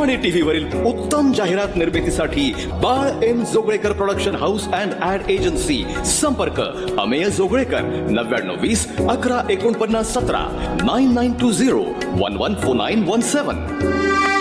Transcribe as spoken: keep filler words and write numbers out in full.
Sony TV वरील उत्तम जाहिरात निर्मितीसाठी बाळ M Joglekar production house and add agency. संपर्क अमेय जोगळेकर नव्याण्णव वीस अकरा एकोणपन्नास सतरा nine nine to zero one one four nine one seven.